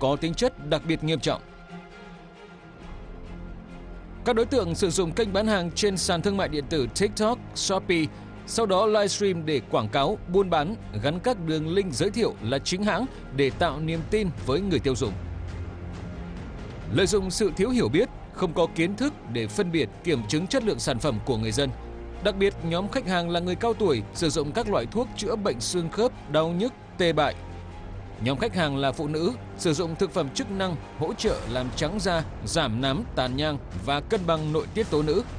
có tính chất đặc biệt nghiêm trọng. Các đối tượng sử dụng kênh bán hàng trên sàn thương mại điện tử TikTok, Shopee, sau đó livestream để quảng cáo, buôn bán, gắn các đường link giới thiệu là chính hãng để tạo niềm tin với người tiêu dùng. Lợi dụng sự thiếu hiểu biết, không có kiến thức để phân biệt, kiểm chứng chất lượng sản phẩm của người dân. Đặc biệt, nhóm khách hàng là người cao tuổi sử dụng các loại thuốc chữa bệnh xương khớp, đau nhức, tê bại. Nhóm khách hàng là phụ nữ sử dụng thực phẩm chức năng hỗ trợ làm trắng da, giảm nám, tàn nhang và cân bằng nội tiết tố nữ.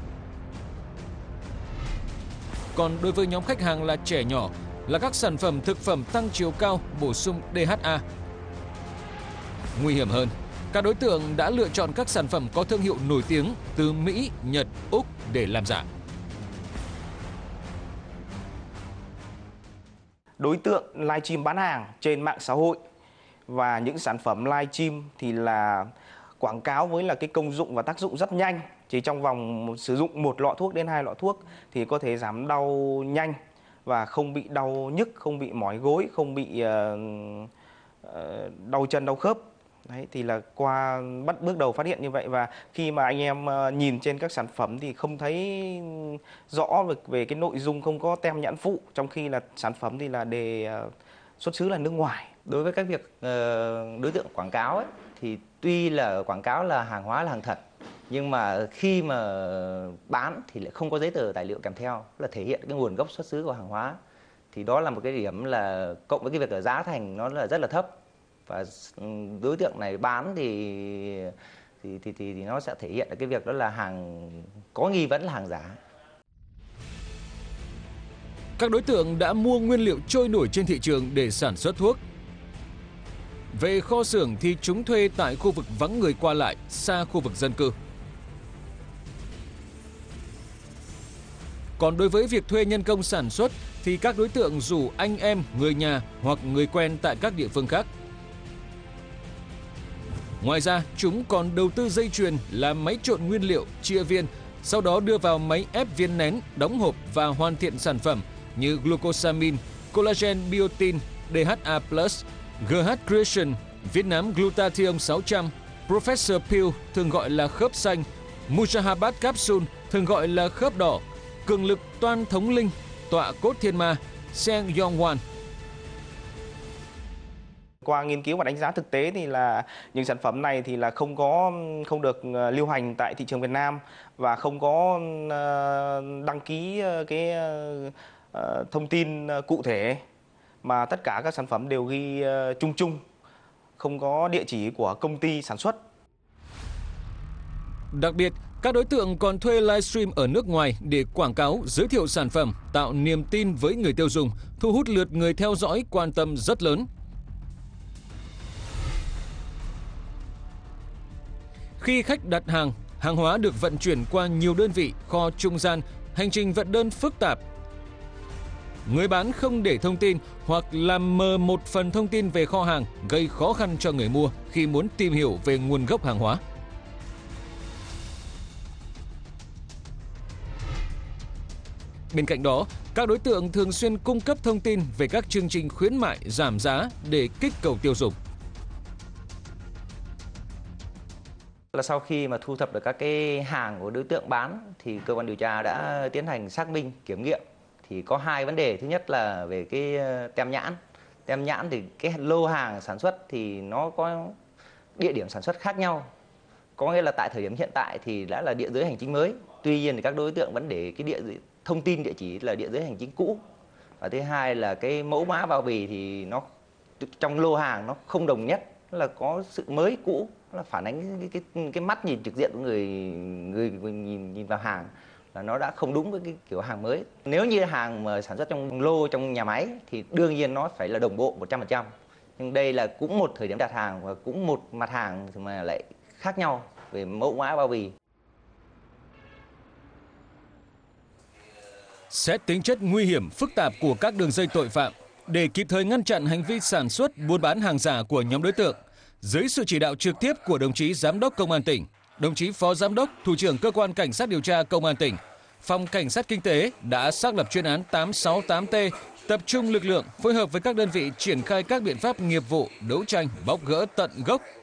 Còn đối với nhóm khách hàng là trẻ nhỏ là các sản phẩm thực phẩm tăng chiều cao bổ sung DHA. Nguy hiểm hơn, các đối tượng đã lựa chọn các sản phẩm có thương hiệu nổi tiếng từ Mỹ, Nhật, Úc để làm giả. Đối tượng livestream bán hàng trên mạng xã hội và những sản phẩm livestream thì là quảng cáo với là cái công dụng và tác dụng rất nhanh. Chỉ trong vòng sử dụng 1 lọ thuốc đến 2 lọ thuốc thì có thể giảm đau nhanh và không bị đau nhức, không bị mỏi gối, không bị đau chân, đau khớp. Đấy, thì là qua bước đầu phát hiện như vậy, và khi mà anh em nhìn trên các sản phẩm thì không thấy rõ về cái nội dung, không có tem nhãn phụ, trong khi là sản phẩm thì là đề xuất xứ là nước ngoài. Đối với các việc đối tượng quảng cáo ấy, thì tuy là quảng cáo là hàng hóa là hàng thật, nhưng mà khi mà bán thì lại không có giấy tờ tài liệu kèm theo là thể hiện cái nguồn gốc xuất xứ của hàng hóa, thì đó là một cái điểm là cộng với cái việc là giá thành nó là rất là thấp, và đối tượng này bán thì nó sẽ thể hiện được cái việc đó là hàng có nghi vấn là hàng giả. Các đối tượng đã mua nguyên liệu trôi nổi trên thị trường để sản xuất thuốc. Về kho xưởng thì chúng thuê tại khu vực vắng người qua lại, xa khu vực dân cư. Còn đối với việc thuê nhân công sản xuất thì các đối tượng rủ anh em, người nhà hoặc người quen tại các địa phương khác. Ngoài ra, chúng còn đầu tư dây chuyền làm máy trộn nguyên liệu, chia viên, sau đó đưa vào máy ép viên nén, đóng hộp và hoàn thiện sản phẩm như glucosamine, collagen biotin, DHA+, GH Creation, Việt Nam Glutathione 600, Professor Pill thường gọi là khớp xanh, Mujahabat Capsule thường gọi là khớp đỏ, cường lực toan thống linh, tọa cốt thiên ma, Seng Yongwan. Qua nghiên cứu và đánh giá thực tế thì là những sản phẩm này thì là không được lưu hành tại thị trường Việt Nam và không có đăng ký cái thông tin cụ thể, mà tất cả các sản phẩm đều ghi chung chung, không có địa chỉ của công ty sản xuất. Đặc biệt, các đối tượng còn thuê livestream ở nước ngoài để quảng cáo, giới thiệu sản phẩm, tạo niềm tin với người tiêu dùng, thu hút lượt người theo dõi quan tâm rất lớn. Khi khách đặt hàng, hàng hóa được vận chuyển qua nhiều đơn vị, kho trung gian, hành trình vận đơn phức tạp. Người bán không để thông tin hoặc làm mờ một phần thông tin về kho hàng, gây khó khăn cho người mua khi muốn tìm hiểu về nguồn gốc hàng hóa. Bên cạnh đó, các đối tượng thường xuyên cung cấp thông tin về các chương trình khuyến mại, giảm giá để kích cầu tiêu dùng. Là sau khi mà thu thập được các cái hàng của đối tượng bán thì cơ quan điều tra đã tiến hành xác minh, kiểm nghiệm. Thì có 2 vấn đề. Thứ nhất là về cái tem nhãn. Tem nhãn thì cái lô hàng sản xuất thì nó có địa điểm sản xuất khác nhau. Có nghĩa là tại thời điểm hiện tại thì đã là địa giới hành chính mới. Tuy nhiên thì các đối tượng vẫn để cái thông tin địa chỉ là địa giới hành chính cũ. Và thứ hai là cái mẫu mã bao bì thì nó trong lô hàng nó không đồng nhất, là có sự mới cũ, là phản ánh cái mắt nhìn trực diện của người nhìn vào hàng là nó đã không đúng với cái kiểu hàng mới. Nếu như hàng mà sản xuất trong lô, trong nhà máy thì đương nhiên nó phải là đồng bộ 100%. Nhưng đây là cũng một thời điểm đặt hàng và cũng một mặt hàng mà lại khác nhau về mẫu mã bao bì. Xét tính chất nguy hiểm, phức tạp của các đường dây tội phạm, để kịp thời ngăn chặn hành vi sản xuất, buôn bán hàng giả của nhóm đối tượng, dưới sự chỉ đạo trực tiếp của đồng chí Giám đốc Công an tỉnh, đồng chí Phó Giám đốc, Thủ trưởng Cơ quan Cảnh sát điều tra Công an tỉnh, Phòng Cảnh sát Kinh tế đã xác lập chuyên án 868T tập trung lực lượng phối hợp với các đơn vị triển khai các biện pháp nghiệp vụ đấu tranh bóc gỡ tận gốc